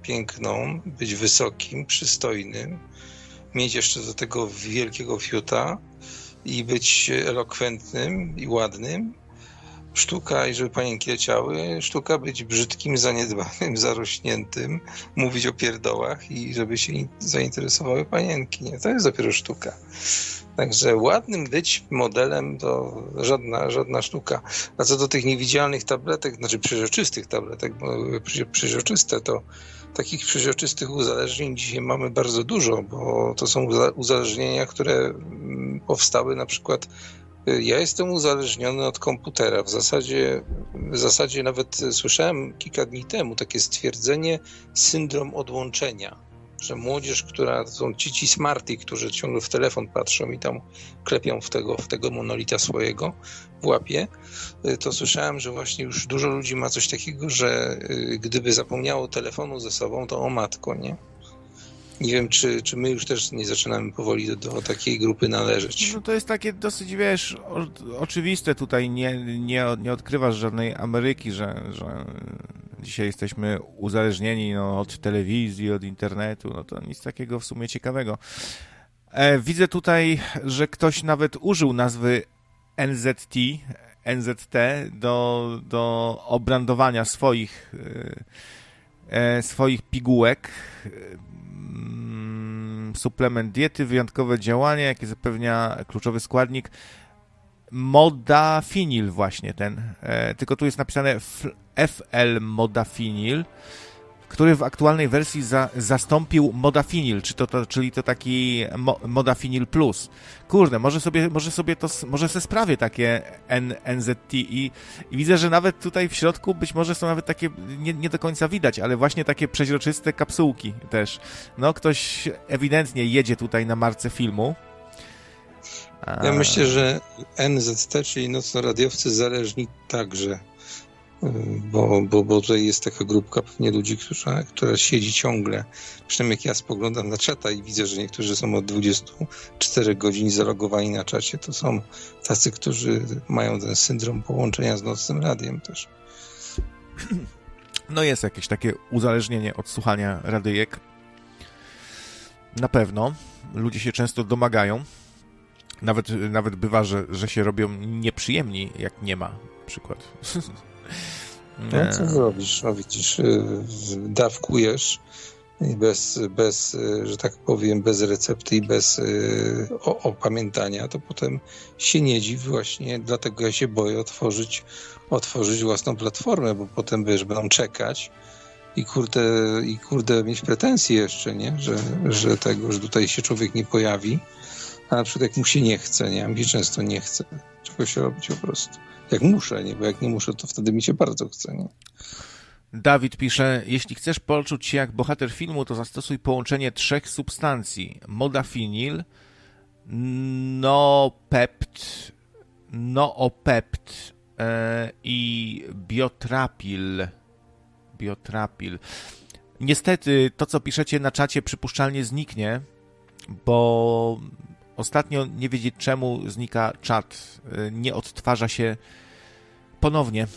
piękną, być wysokim, przystojnym, mieć jeszcze do tego wielkiego fiuta i być elokwentnym i ładnym. Sztuka, i żeby panienki leciały, sztuka być brzydkim, zaniedbanym, zarośniętym, mówić o pierdołach i żeby się zainteresowały panienki. Nie? To jest dopiero sztuka. Także ładnym być modelem to żadna sztuka. A co do tych niewidzialnych tabletek, znaczy przeźroczystych tabletek, bo przeźroczyste to takich przeźroczystych uzależnień dzisiaj mamy bardzo dużo, bo to są uzależnienia, które powstały na przykład. Ja jestem uzależniony od komputera. W zasadzie nawet słyszałem kilka dni temu takie stwierdzenie syndrom odłączenia, że młodzież, która są ci smarty, którzy ciągle w telefon patrzą i tam klepią w tego monolita swojego w łapie, to słyszałem, że właśnie już dużo ludzi ma coś takiego, że gdyby zapomniało telefonu ze sobą, to o matko, nie? Nie wiem, czy my już też nie zaczynamy powoli do takiej grupy należeć. No to jest takie dosyć, wiesz, oczywiste tutaj, nie odkrywasz żadnej Ameryki, że dzisiaj jesteśmy uzależnieni od telewizji, od internetu, no to nic takiego w sumie ciekawego. Widzę tutaj, że ktoś nawet użył nazwy NZT do obrandowania swoich pigułek. Suplement diety, wyjątkowe działanie, jakie zapewnia kluczowy składnik modafinil właśnie ten. Tylko tu jest napisane FL-modafinil, który w aktualnej wersji zastąpił modafinil, czyli to taki modafinil plus. Kurde, może sobie sprawię takie NZT i widzę, że nawet tutaj w środku być może są nawet takie, nie do końca widać, ale właśnie takie przeźroczyste kapsułki też. No, ktoś ewidentnie jedzie tutaj na marce filmu. Ja myślę, że NZT, czyli nocnoradiowcy zależni także. Bo tutaj jest taka grupka pewnie ludzi, która siedzi ciągle. Przynajmniej jak ja spoglądam na czata i widzę, że niektórzy są od 24 godzin zalogowani na czacie. To są tacy, którzy mają ten syndrom połączenia z nocnym radiem też. No jest jakieś takie uzależnienie od słuchania radyjek. Na pewno. Ludzie się często domagają. Nawet bywa, że się robią nieprzyjemni, jak nie ma. Przykład. No co zrobisz? No widzisz, dawkujesz bez, że tak powiem, bez recepty i bez opamiętania, to potem się nie dziw właśnie, dlatego ja się boję otworzyć własną platformę, bo potem będą czekać i kurde mieć pretensje jeszcze, nie? Że tutaj się człowiek nie pojawi, a na przykład jak mu się nie chce, nie? A mi często nie chce czegoś robić po prostu. Jak muszę, nie? Bo jak nie muszę, to wtedy mi się bardzo chce, nie? Dawid pisze, jeśli chcesz poczuć się jak bohater filmu, to zastosuj połączenie 3 substancji. Modafinil, noopept i biotrapil. Niestety to, co piszecie na czacie, przypuszczalnie zniknie, bo ostatnio nie wiedzieć czemu znika czat. Nie odtwarza się ponownie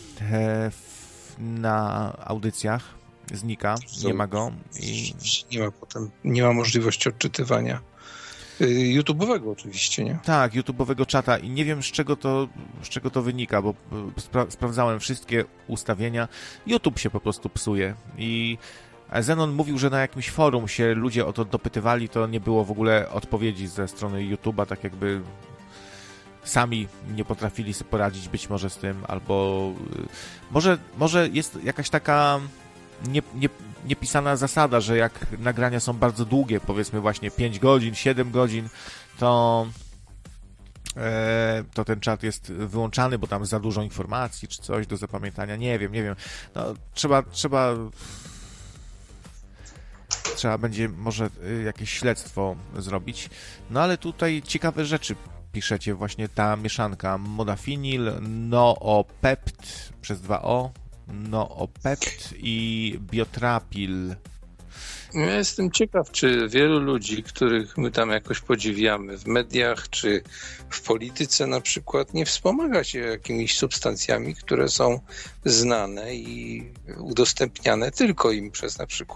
na audycjach. Znika, nie ma go. Nie ma możliwości odczytywania. YouTube'owego oczywiście, nie? Tak, YouTube'owego czata i nie wiem z czego to wynika, bo sprawdzałem wszystkie ustawienia. YouTube się po prostu psuje i Zenon mówił, że na jakimś forum się ludzie o to dopytywali, to nie było w ogóle odpowiedzi ze strony YouTube'a, tak jakby sami nie potrafili sobie poradzić być może z tym, albo może jest jakaś taka niepisana zasada, że jak nagrania są bardzo długie, powiedzmy właśnie 5 godzin, 7 godzin, to ten czat jest wyłączany, bo tam za dużo informacji czy coś do zapamiętania. Nie wiem. No, trzeba będzie może jakieś śledztwo zrobić. No ale tutaj ciekawe rzeczy piszecie, właśnie ta mieszanka modafinil, noopept przez 2O, noopept i biotrapil. Ja jestem ciekaw, czy wielu ludzi, których my tam jakoś podziwiamy w mediach, czy w polityce na przykład, nie wspomaga się jakimiś substancjami, które są znane i udostępniane tylko im przez na przykład